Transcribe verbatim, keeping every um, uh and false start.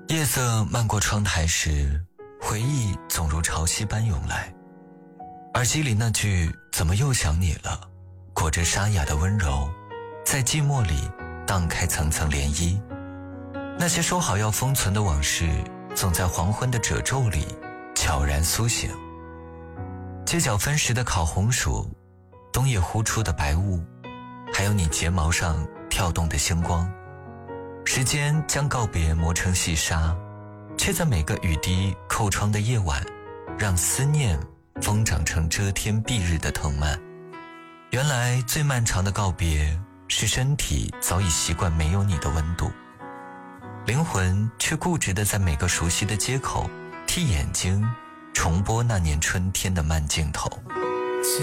夜色漫过窗台时，回忆总如潮汐般涌来，耳机里那句怎么又想你了，裹着沙哑的温柔，在寂寞里荡开层层涟漪。那些说好要封存的往事，总在黄昏的褶皱里悄然苏醒。街角分时的烤红薯，冬夜呼出的白雾，还有你睫毛上跳动的星光。时间将告别磨成细沙，却在每个雨滴扣窗的夜晚，让思念疯长成遮天蔽日的藤蔓。原来最漫长的告别，是身体早已习惯没有你的温度，灵魂却固执地在每个熟悉的街口，替眼睛重播那年春天的慢镜头。